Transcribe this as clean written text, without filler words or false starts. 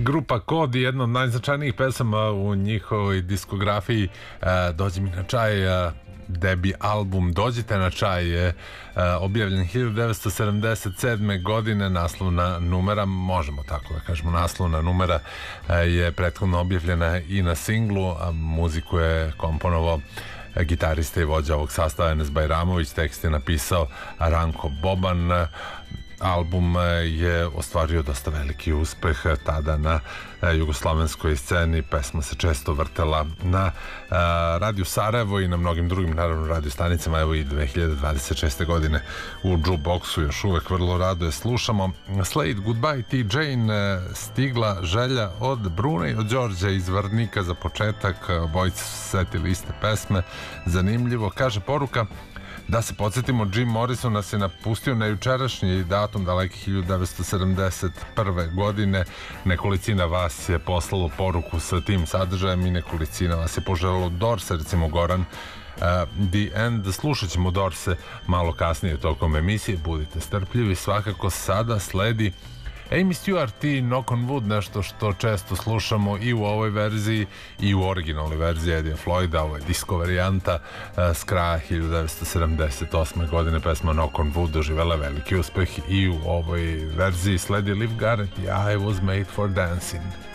Grupa Kod, jedna od najznačajnijih pesama u njihovoj diskografiji. Dođi mi na čaj, debi album Dođite na čaj je objavljen 1977. godine. Naslovna numera, možemo tako da kažemo, naslovna numera je prethodno objavljena i na singlu, a muziku je komponovao gitarista i vođa ovog sastava Enes Bajramović, tekst je napisao Ranko Boban. Album je ostvario dosta veliki uspeh tada na jugoslovenskoj sceni. Pesma se često vrtela na Radio Sarajevo i na mnogim drugim, naravno, radio stanicama. Evo i 2026. godine u Jukeboxu još uvek vrlo rado je slušamo. Slade, Goodbye T. Jane, stigla želja od Brune i od Đorđa iz Varnika za početak. Obojice su setili iste pesme. Zanimljivo, kaže poruka, da se podsjetimo, Jim Morrison nas je napustio na jučerašnji datum, daleki 1971. godine. Nekolicina vas je poslalo poruku sa tim sadržajem i nekolicina vas je poželalo Dorse, recimo Goran. The End, slušat ćemo Dorse malo kasnije tokom emisije, budite strpljivi. Svakako sada sledi Amy Stewart i Knock on Wood, nešto što često slušamo i u ovoj verziji i u originalnoj verziji Eddie Floyda. Ovo je disco varijanta s kraja 1978. godine. Pesma Knock on Wood doživela veliki uspeh i u ovoj verziji. Sledi Liv Garrett i I Was Made for Dancing.